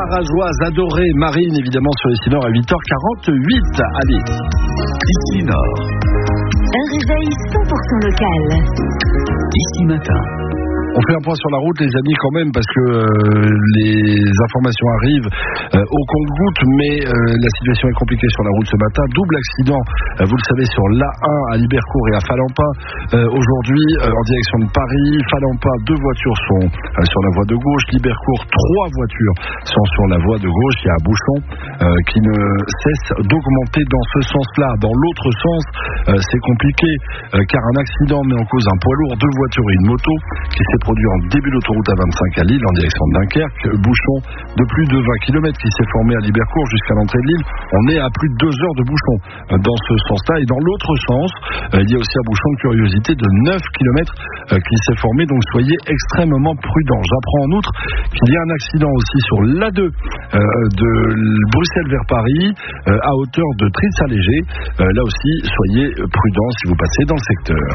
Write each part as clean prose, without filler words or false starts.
Barageoise adorée, Marine, évidemment, sur les Nord à 8h48. Allez, ici Nord. Un réveil 100% local. Ici Matin. On fait un point sur la route, les amis, quand même, parce que les informations arrivent au compte-gouttes, mais la situation est compliquée sur la route ce matin. Double accident, vous le savez, sur l'A1 à Libercourt et à Falampin. Aujourd'hui, en direction de Paris, Falampin, 2 voitures sont sur la voie de gauche. Libercourt, 3 voitures sont sur la voie de gauche. Il y a un bouchon qui ne cesse d'augmenter dans ce sens-là. Dans l'autre sens, c'est compliqué, car un accident met en cause un poids lourd, 2 voitures et une moto qui s'est produit en début d'autoroute A25 à Lille en direction de Dunkerque. Bouchon de plus de 20 km qui s'est formé à Libercourt jusqu'à l'entrée de Lille. On est à plus de 2 heures de bouchon dans ce sens-là. Et dans l'autre sens, il y a aussi un bouchon de curiosité de 9 km qui s'est formé. Donc soyez extrêmement prudents. J'apprends en outre qu'il y a un accident aussi sur l'A2 de Bruxelles vers Paris à hauteur de Tris-Alégé. Là aussi, soyez prudents si vous passez dans le secteur.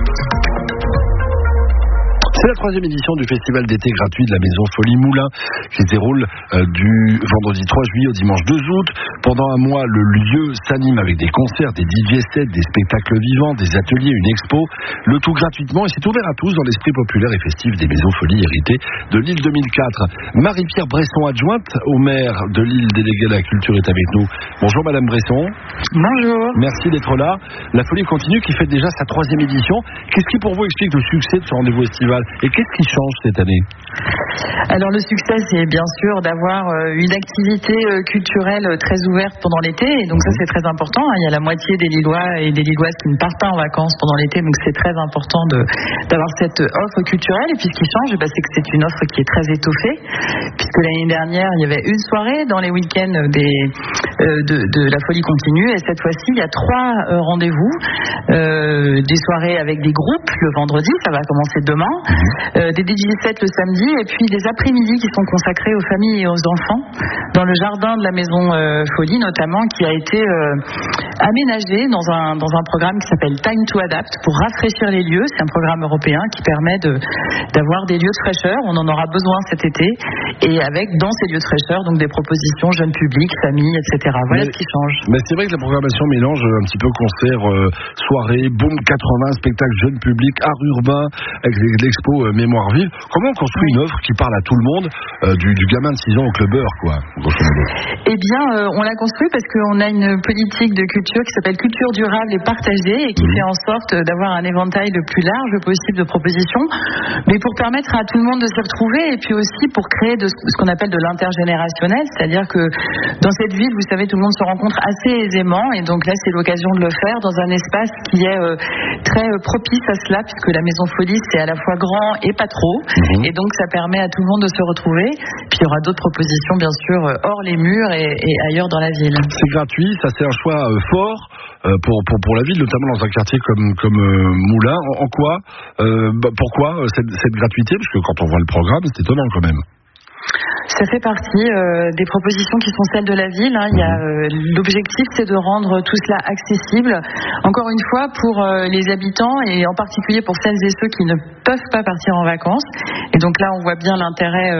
C'est la 3e édition du festival d'été gratuit de la Maison Folie Moulin qui se déroule du vendredi 3 juillet au dimanche 2 août. Pendant un mois, le lieu s'anime avec des concerts, des DJ sets, des spectacles vivants, des ateliers, une expo. Le tout gratuitement et c'est ouvert à tous dans l'esprit populaire et festif des Maisons Folies héritées de Lille 2004. Marie-Pierre Bresson, adjointe au maire de Lille, déléguée à la culture, est avec nous. Bonjour Madame Bresson. Bonjour. Merci d'être là. La Folie continue qui fête déjà sa 3e édition. Qu'est-ce qui pour vous explique le succès de ce rendez-vous estival ? Et qu'est-ce qui change cette année ? Alors le succès, c'est bien sûr d'avoir une activité culturelle très ouverte pendant l'été. Et donc ça, c'est très important. Il y a la moitié des Lillois et des Lilloises qui ne partent pas en vacances pendant l'été. Donc c'est très important d'avoir cette offre culturelle. Et puis ce qui change, c'est que c'est une offre qui est très étoffée. Puisque l'année dernière, il y avait une soirée dans les week-ends de la Folie continue. Et cette fois-ci, il y a 3 rendez-vous. Des soirées avec des groupes le vendredi, ça va commencer demain. Des DJ sets le samedi et puis des après-midi qui sont consacrés aux familles et aux enfants dans le jardin de la Maison Folie notamment, qui a été aménagé dans un programme qui s'appelle Time to Adapt pour rafraîchir les lieux. C'est un programme européen qui permet d'avoir des lieux de fraîcheur. On en aura besoin cet été et avec dans ces lieux de fraîcheur donc des propositions jeunes publics, familles, etc. Voilà ce qui change. Mais c'est vrai que la programmation mélange un petit peu concert, soirée, boom 80, spectacle jeunes publics, art urbain avec l'expo Mémoire vive. Comment on construit une œuvre qui parle à tout le monde, du gamin de 6 ans au clubbeur, quoi, grosso modo? Eh bien, on l'a construit parce qu'on a une politique de culture qui s'appelle culture durable et partagée et qui fait en sorte d'avoir un éventail le plus large possible de propositions, mais pour permettre à tout le monde de s'y retrouver et puis aussi pour créer ce qu'on appelle de l'intergénérationnel, c'est-à-dire que dans cette ville, vous savez, tout le monde se rencontre assez aisément et donc là, c'est l'occasion de le faire dans un espace qui est très propice à cela, puisque la Maison Folie, c'est à la fois grand et pas trop, et donc ça permet à tout le monde de se retrouver. Puis il y aura d'autres propositions bien sûr hors les murs et ailleurs dans la ville. C'est gratuit, ça c'est un choix fort pour la ville, notamment dans un quartier comme Moulin. En quoi pourquoi cette gratuité? Parce que quand on voit le programme, c'est étonnant quand même. Ça fait partie des propositions qui sont celles de la ville. Il y a l'objectif, c'est de rendre tout cela accessible. Encore une fois, pour les habitants et en particulier pour celles et ceux qui ne peuvent pas partir en vacances. Et donc là, on voit bien l'intérêt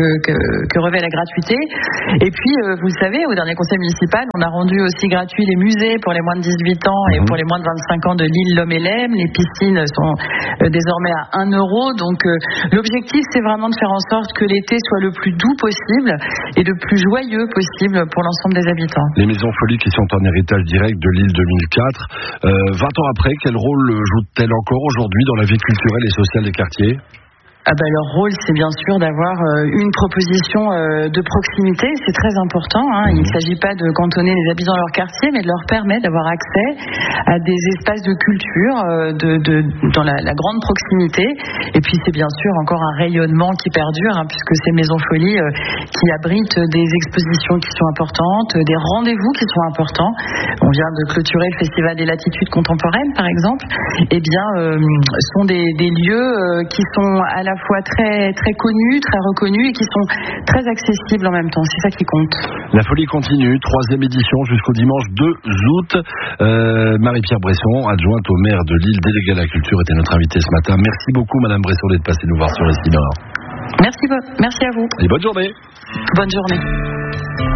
que revêt la gratuité. Et puis, vous le savez, au dernier conseil municipal, on a rendu aussi gratuit les musées pour les moins de 18 ans et pour les moins de 25 ans de Lille, l'Homme et l'Aime. Les piscines sont désormais à 1 euro. Donc l'objectif, c'est vraiment de faire en sorte que l'été soit le plus doux possible et le plus joyeux possible pour l'ensemble des habitants. Les Maisons Folies qui sont en héritage direct de Lille 2004. 20 ans après, quel rôle jouent-elles encore aujourd'hui dans la vie culturelle et sociale des quartiers ? Leur rôle, c'est bien sûr d'avoir une proposition de proximité. C'est très important. Il ne s'agit pas de cantonner les habitants dans leur quartier, mais de leur permettre d'avoir accès à des espaces de culture dans la grande proximité. Et puis, c'est bien sûr encore un rayonnement qui perdure, puisque ces Maisons Folies qui abritent des expositions qui sont importantes, des rendez-vous qui sont importants. On vient de clôturer le Festival des Latitudes Contemporaines, par exemple. Eh bien, sont des lieux qui sont à la fois très, très connus, très reconnus et qui sont très accessibles en même temps. C'est ça qui compte. La Folie continue, 3e édition jusqu'au dimanche 2 août. Marie-Pierre Bresson, adjointe au maire de Lille, déléguée à la culture, était notre invitée ce matin. Merci beaucoup Madame Bresson d'être passée nous voir sur les Nord. Merci à vous. Et bonne journée. Bonne journée.